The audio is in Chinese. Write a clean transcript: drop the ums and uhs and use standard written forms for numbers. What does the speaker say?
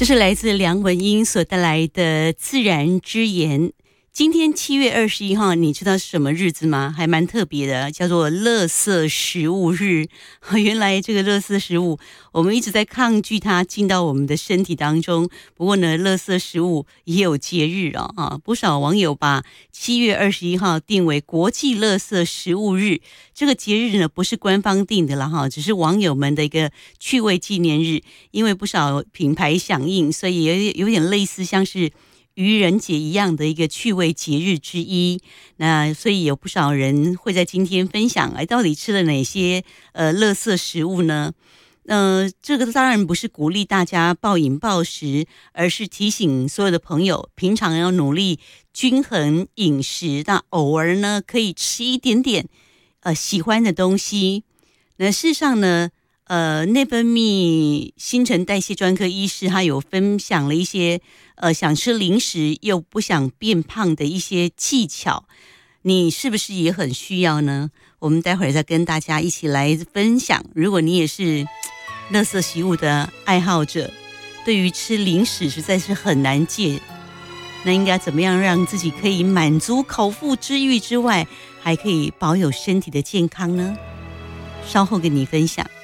这是来自梁文音所带来的自然之言。今天7月21号，你知道是什么日子吗？还蛮特别的，叫做垃圾食物日。原来这个垃圾食物，我们一直在抗拒它进到我们的身体当中。不过呢，垃圾食物也有节日不少网友把7月21号定为国际垃圾食物日。这个节日呢，不是官方定的啦只是网友们的一个趣味纪念日。因为不少品牌响应，所以也有点类似像是愚人节一样的一个趣味节日之一。那所以有不少人会在今天分享，到底吃了哪些垃圾食物呢？这个当然不是鼓励大家暴饮暴食，而是提醒所有的朋友，平常要努力均衡饮食，那偶尔呢可以吃一点点喜欢的东西。那事实上呢，内分泌新陈代谢专科医师他有分享了一些想吃零食又不想变胖的一些技巧，你是不是也很需要呢？我们待会儿再跟大家一起来分享。如果你也是垃圾食物的爱好者，对于吃零食实在是很难戒，那应该怎么样让自己可以满足口腹之欲之外，还可以保有身体的健康呢？稍后跟你分享。